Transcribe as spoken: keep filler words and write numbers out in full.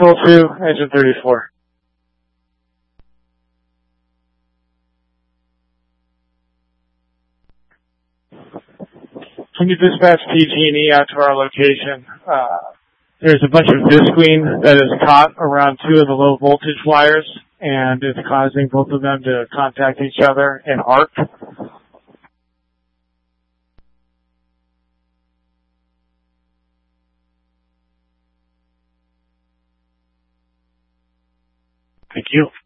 Control two, Engine thirty-four. Can you dispatch P G and E out to our location? Uh, there's a bunch of visqueen that is caught around two of the low voltage wires, and it's causing both of them to contact each other and arc. Thank you.